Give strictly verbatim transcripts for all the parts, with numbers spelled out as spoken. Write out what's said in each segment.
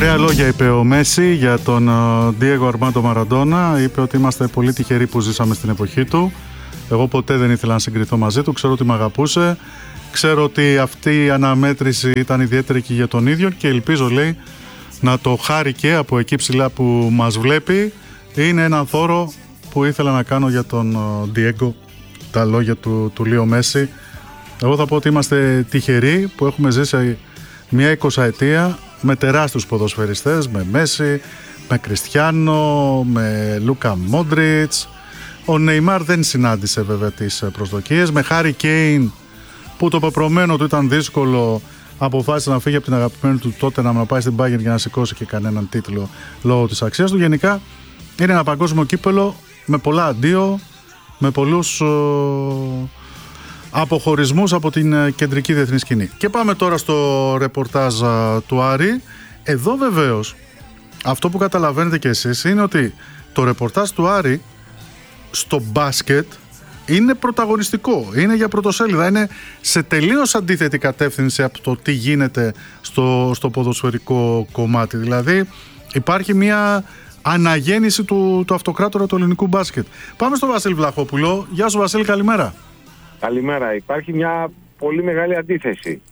Ωραία λόγια είπε ο Μέση για τον Ντιέγκο Αρμάντο Μαραντόνα. Είπε ότι είμαστε πολύ τυχεροί που ζήσαμε στην εποχή του. Εγώ ποτέ δεν ήθελα να συγκριθώ μαζί του. Ξέρω ότι με αγαπούσε. Ξέρω ότι αυτή η αναμέτρηση ήταν ιδιαίτερη και για τον ίδιο και ελπίζω, λέει, να το χάρηκε από εκεί ψηλά που μας βλέπει. Είναι ένα θώρο που ήθελα να κάνω για τον Ντιέγκο, τα λόγια του, του Λίο Μέση. Εγώ θα πω ότι είμαστε τυχεροί που έχουμε ζήσει μια εικοσαετία με τεράστιους ποδοσφαιριστές, με Μέση, με Κριστιάνο, με Λούκα Μόντριτς. Ο Νεϊμάρ δεν συνάντησε βέβαια τις προσδοκίες. Με Χάρι Κέιν, που το πεπρωμένο του ήταν δύσκολο, αποφάσισε να φύγει από την αγαπημένη του τότε να πάει στην Bayern για να σηκώσει και κανέναν τίτλο λόγω της αξίας του. Γενικά είναι ένα παγκόσμιο κύπελο με πολλά αντίο, με πολλούς ο, αποχωρισμούς από την κεντρική διεθνή σκηνή. Και πάμε τώρα στο ρεπορτάζ του Άρη. Εδώ βεβαίως αυτό που καταλαβαίνετε και εσείς είναι ότι το ρεπορτάζ του Άρη στο μπάσκετ είναι πρωταγωνιστικό, είναι για πρωτοσέλιδα, είναι σε τελείως αντίθετη κατεύθυνση από το τι γίνεται στο, στο ποδοσφαιρικό κομμάτι. Δηλαδή υπάρχει μια αναγέννηση του, του αυτοκράτορα του ελληνικού μπάσκετ. Πάμε στον Βασίλη Βλαχόπουλο. Γεια σου Βασίλη, καλημέρα. Καλημέρα. Υπάρχει μια πολύ μεγάλη αντίθεση.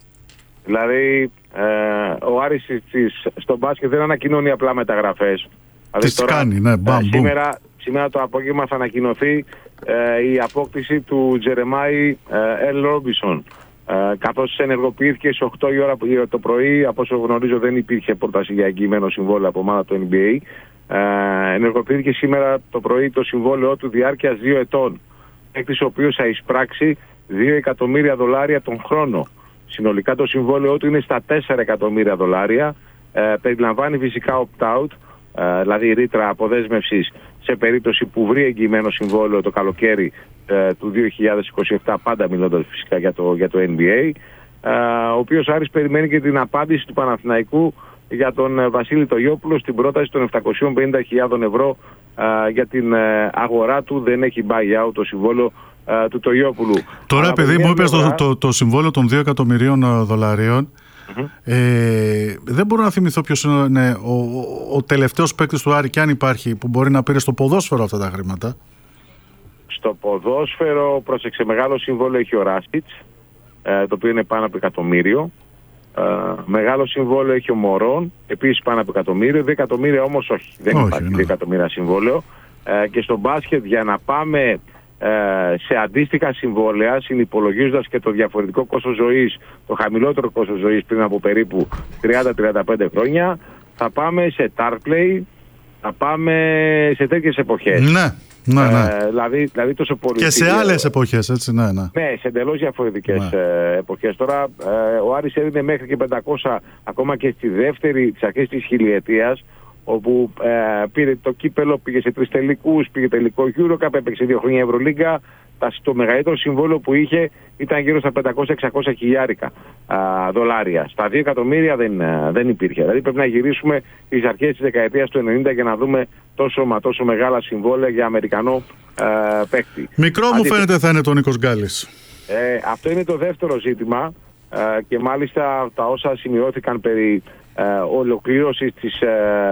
Δηλαδή ε, ο Άρης στο μπάσκετ δεν ανακοινώνει απλά μεταγραφές. Τι δηλαδή, κάνει, ναι, μπαμ, σήμερα, σήμερα το απόγευμα θα ανακοινωθεί ε, η απόκτηση του Τζερεμάι Ελ Ρόμπισον. Ε, καθώς ενεργοποιήθηκε στις οκτώ η ώρα το πρωί, από όσο γνωρίζω δεν υπήρχε πρόταση για εγγυημένο συμβόλαιο από ομάδα του N B A. Ε, ενεργοποιήθηκε σήμερα το πρωί το συμβόλαιό του διάρκειας δύο ετών, έκτης ο οποίος θα εισπράξει δύο εκατομμύρια δολάρια τον χρόνο. Συνολικά το συμβόλαιό του είναι στα τέσσερα εκατομμύρια δολάρια. Ε, περιλαμβάνει φυσικά opt-out, ε, δηλαδή ρήτρα αποδέσμευσης σε περίπτωση που βρει εγγυημένο συμβόλαιο το καλοκαίρι ε, του δύο χιλιάδες είκοσι επτά, πάντα μιλώντας φυσικά για το, για το N B A, ε, ο οποίος Άρης περιμένει και την απάντηση του Παναθηναϊκού για τον ε, Βασίλη Τογιόπουλο στην πρόταση των επτακόσιες πενήντα χιλιάδες ευρώ ε, για την ε, αγορά του. Δεν έχει buy out το συμβόλαιο ε, του Τογιόπουλου. Τώρα, επειδή μου είπες το, το, το συμβόλαιο των δύο εκατομμυρίων δολαρίων, mm-hmm. ε, δεν μπορώ να θυμηθώ ποιος είναι ο, ο, ο τελευταίος παίκτης του Άρη, και αν υπάρχει, που μπορεί να πήρε στο ποδόσφαιρο αυτά τα χρήματα. Στο ποδόσφαιρο, πρόσεξε, μεγάλο συμβόλαιο έχει ο Ράσιτς, ε, το οποίο είναι πάνω από εκατομμύριο. Uh, μεγάλο συμβόλαιο έχει ο Μωρόν, επίσης πάνω από εκατομμύριο. Δύο εκατομμύρια όμως όχι, δεν όχι, υπάρχει ναι. δύο εκατομμύρια συμβόλαιο. Uh, και στο μπάσκετ, για να πάμε uh, σε αντίστοιχα συμβόλαια, συνυπολογίζοντας και το διαφορετικό κόστος ζωής, το χαμηλότερο κόστος ζωής πριν από περίπου τριάντα με τριάντα πέντε χρόνια, θα πάμε σε Tarplay, θα πάμε σε τέτοιες εποχές. Ναι. Ναι, ναι. Ε, δηλαδή, δηλαδή τόσο πολύ. Και σε άλλες εποχές, έτσι, ναι, ναι. Ναι, σε εντελώς διαφορετικές ναι. ε, εποχές. Τώρα, ε, ο Άρης έδινε μέχρι και πεντακόσια ακόμα και στη δεύτερη της αρχής της χιλιετίας, όπου ε, πήρε το κύπελο, πήγε σε τρεις τελικούς, πήγε τελικό Eurocup, έπαιξε δύο χρόνια Ευρωλίγκα. Το μεγαλύτερο συμβόλαιο που είχε ήταν γύρω στα πεντακόσια με εξακόσια χιλιάρικα α, δολάρια. Στα δύο εκατομμύρια δεν, α, δεν υπήρχε. Δηλαδή πρέπει να γυρίσουμε τις αρχές της δεκαετίας του ενενήντα για να δούμε τόσο μα τόσο μεγάλα συμβόλαια για Αμερικανό α, παίκτη. Μικρό μου Αντι... φαίνεται θα είναι τον Νίκος Γκάλης. Ε, αυτό είναι το δεύτερο ζήτημα α, και μάλιστα τα όσα σημειώθηκαν περί α, ολοκλήρωσης της,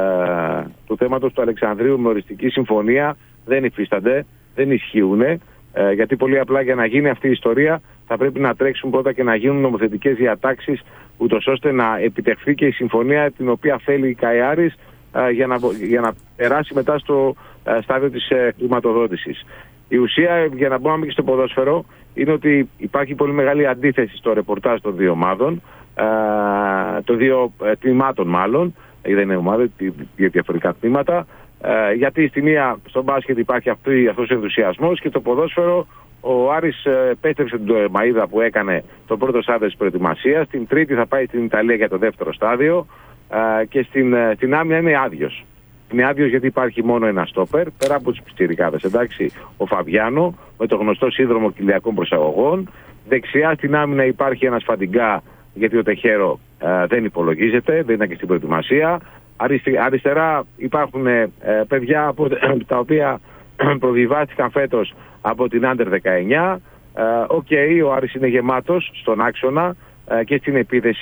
α, του θέματος του Αλεξανδρίου με οριστική συμφωνία δεν υφίστανται, δεν ισχύουν. Ε, γιατί πολύ απλά για να γίνει αυτή η ιστορία θα πρέπει να τρέξουν πρώτα και να γίνουν νομοθετικές διατάξεις, ούτως ώστε να επιτευχθεί και η συμφωνία την οποία θέλει η ΚΑΕΑΡΙΣ ε, για, να, για να περάσει μετά στο ε, στάδιο της ε, χρηματοδότησης. Η ουσία, για να μπορούμε και στο ποδόσφαιρο, είναι ότι υπάρχει πολύ μεγάλη αντίθεση στο ρεπορτάζ των δύο ομάδων, ε, των δύο ε, τμήματων μάλλον, δεν είναι ομάδες, δύο διαφορετικά τμήματα. Ε, γιατί στη μία στο μπάσκετ υπάρχει αυτή, αυτός ο ενθουσιασμός και το ποδόσφαιρο ο Άρης ε, επέστρεψε την Μαΐδα που έκανε το πρώτο στάδιο της προετοιμασίας. Την τρίτη θα πάει στην Ιταλία για το δεύτερο στάδιο ε, και στην, ε, στην άμυνα είναι άδειος. Είναι άδειος γιατί υπάρχει μόνο ένα στόπερ, πέρα από τους πιτσιρικάδες, εντάξει, ο Φαβιάνο με το γνωστό σύνδρομο κοιλιακών προσαγωγών. Δεξιά στην άμυνα υπάρχει ένας Φαντιγκά, γιατί ο Τεχέρο ε, δεν υπολογίζεται, δεν ήταν και στην προετοιμασία. Αριστερά υπάρχουν ε, παιδιά από, τα οποία προβιβάστηκαν φέτος από την Άντερ δεκαεννιά. Οκ, okay, ο Άρης είναι γεμάτος στον άξονα ε, και στην επίθεση.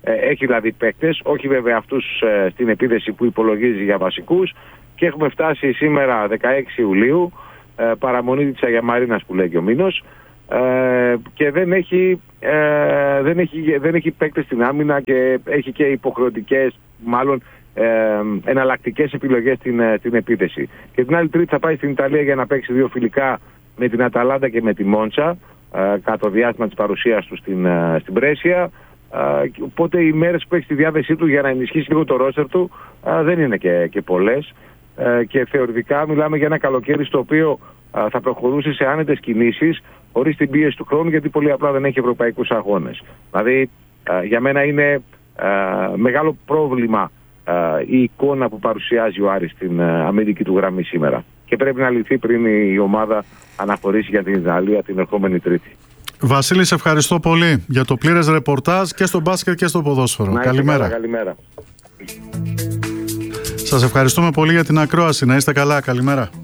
έχει δηλαδή παίκτες, όχι βέβαια αυτούς στην επίθεση που υπολογίζει για βασικούς, και έχουμε φτάσει σήμερα δεκαέξι Ιουλίου, παραμονή της Αγιαμαρίνας που λέγει ο Μήνος, και δεν έχει, δεν έχει, δεν έχει παίκτες στην άμυνα και έχει και υποχρεωτικές, μάλλον Ε, εναλλακτικές επιλογές στην, στην επίθεση. Και την άλλη Τρίτη θα πάει στην Ιταλία για να παίξει δύο φιλικά με την Αταλάντα και με τη Μόντσα, ε, κατά το διάστημα της παρουσίας του στην, ε, στην Πρέσια. Ε, οπότε οι μέρες που έχει στη διάθεσή του για να ενισχύσει λίγο το ρόστερ του ε, δεν είναι και, και πολλές, ε, και θεωρητικά μιλάμε για ένα καλοκαίρι στο οποίο ε, θα προχωρούσε σε άνετες κινήσεις χωρίς την πίεση του χρόνου, γιατί πολύ απλά δεν έχει ευρωπαϊκούς αγώνες. Δηλαδή ε, για μένα είναι ε, μεγάλο πρόβλημα Uh, η εικόνα που παρουσιάζει ο Άρης στην uh, αμυντική του γραμμή σήμερα. Και πρέπει να λυθεί πριν η ομάδα αναχωρήσει για την Ιταλία την ερχόμενη Τρίτη. Βασίλη, σε ευχαριστώ πολύ για το πλήρες ρεπορτάζ και στο μπάσκετ και στο ποδόσφαιρο. Να καλημέρα. Καλά, καλημέρα. Σας ευχαριστούμε πολύ για την ακρόαση. Να είστε καλά. Καλημέρα.